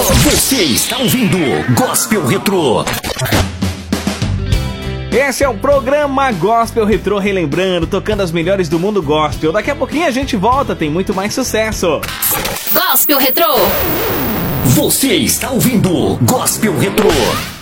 Você está ouvindo Gospel Retrô. Esse é o programa Gospel Retrô, relembrando, tocando as melhores do mundo gospel. Daqui a pouquinho a gente volta, tem muito mais sucesso. Gospel Retrô. Você está ouvindo Gospel Retrô.